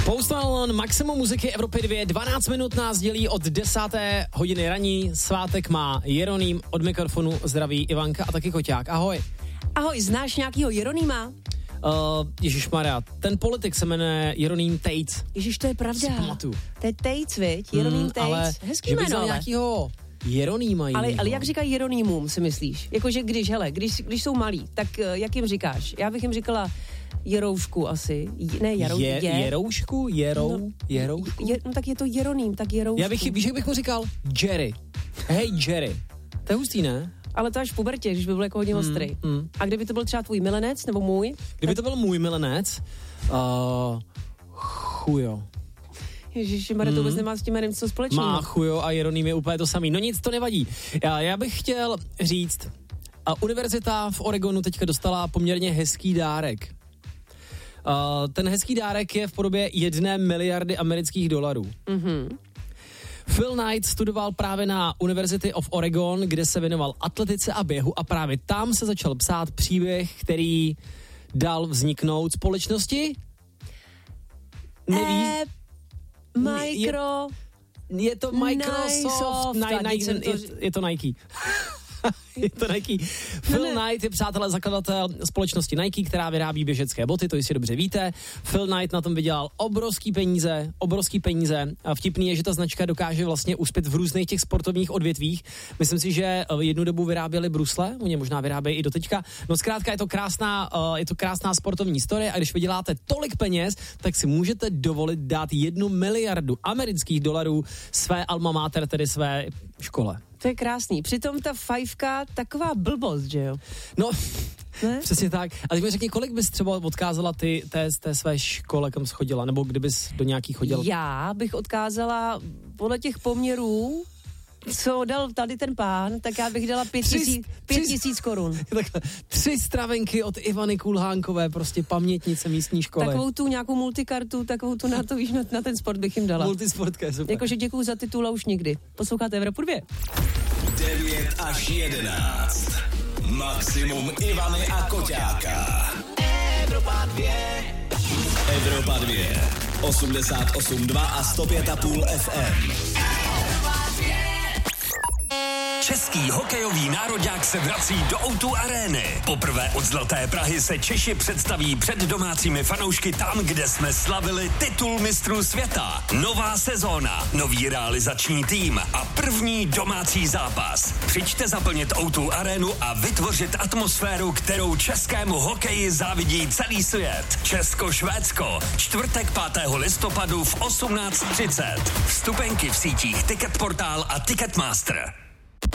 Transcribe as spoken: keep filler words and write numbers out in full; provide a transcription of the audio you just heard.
Post Malone, maximum muziky Evropy dvě, dvanáct minut nás dělí od desáté hodiny raní, svátek má Jeroným, od mikrofonu zdraví Ivanka a taky Koťák. Ahoj. Ahoj, znáš nějakýho Jeronýma? Uh, Ježišmarja, ten politik se jmenuje Jeroným Tejc. Ježiš, to je pravda. To je Tejc, viď? Jeroným mm, Tejc. Ale hezký jméno, ale. nějakýho Jeronýma ale, ale jak říkají Jeronýmům, si myslíš? Jakože když, hele, když, když jsou malí, tak jak jim říkáš? Já bych jim říkala Jeroušku asi. Ne, Jarou, je, je. Jeroušku? Jerou? No, Jeroušku? Je, no tak je to Jeroným, tak Jeroušku. Já bych, víš, jak bych mu říkal? Jerry. Hej, Jerry. To je hustý, ne? Ale to až v pubertě, když by byl jako hodně mm, ostrý. Mm. A kdyby to byl třeba tvůj milenec, nebo můj? Kdyby tak... to byl můj milenec, uh, chujo. Ježišmarja, to vůbec nemá s tím jménem co společného. Má chujo a Jeroným je úplně to samý. No nic, to nevadí. Já, já bych chtěl říct, a univerzita v Oregonu teďka dostala poměrně hezký dárek. Uh, ten hezký dárek je v podobě jedné miliardy amerických dolarů. Mhm. Phil Knight studoval právě na University of Oregon, kde se věnoval atletice a běhu a právě tam se začal psát příběh, který dal vzniknout společnosti. Neví? E, micro... Je, je to Microsoft. Ni, Nike, to... je, je to Nike. Je to Nike. Phil ne, ne. Knight je, přátelé, zakladatel společnosti Nike, která vyrábí běžecké boty, to jistě dobře víte. Phil Knight na tom vydělal obrovský peníze, obrovský peníze. A vtipný je, že ta značka dokáže vlastně uspět v různých těch sportovních odvětvích. Myslím si, že jednu dobu vyráběli brusle, oni možná vyrábějí i doteďka. No zkrátka je to krásná, je to krásná sportovní story a když vyděláte tolik peněz, tak si můžete dovolit dát jednu miliardu amerických dolarů své alma mater, tedy své škole. To je krásný. Přitom ta fajfka, taková blbost, že jo? No, ne? Přesně tak. A teď mi řekni, kolik bys třeba odkázala ty té, té své škole, kam jsi chodila, nebo kdybys do nějaký chodila? Já bych odkázala podle těch poměrů, co dal tady ten pán, tak já bych dala pět, Tři, tisíc, pět tři, tisíc korun. Takhle, tři stravenky od Ivany Kulhánkové, prostě pamětnice místní školy. Takovou tu nějakou multikartu, takovou tu na to, víš, na, na ten sport bych jim dala. Multisportka je super. Jakože děkuju za titul a už nikdy. Posloucháte Evropu dvě. devět až jedenáct. Maximum Ivany a Koťáka. Evropa dvě. Evropa dvě. osmdesát osm dva a sto pět a půl F M. Český hokejový nároďák se vrací do ó dva Arény. Poprvé od Zlaté Prahy se Češi představí před domácími fanoušky tam, kde jsme slavili titul mistrů světa. Nová sezóna, nový realizační tým a první domácí zápas. Přijďte zaplnit ó dva Arénu a vytvořit atmosféru, kterou českému hokeji závidí celý svět. Česko-Švédsko, čtvrtek pátého listopadu v osmnáct třicet. Vstupenky v sítích Ticketportál a Ticketmaster.